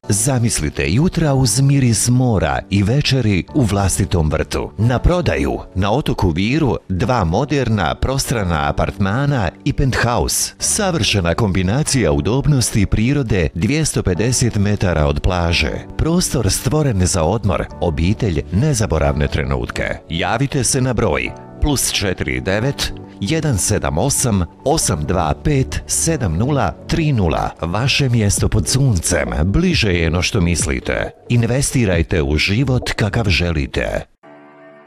Zamislite jutra uz miris mora i večeri u vlastitom vrtu. Na prodaju na otoku Viru 2 moderna prostrana apartmana i penthouse. Savršena kombinacija udobnosti prirode 250 metara od plaže. Prostor stvoren za odmor, obitelj, nezaboravne trenutke. Javite se na broj +49 178 825 7030. Vaše mjesto pod suncem bliže je no što mislite. Investirajte u život kakav želite.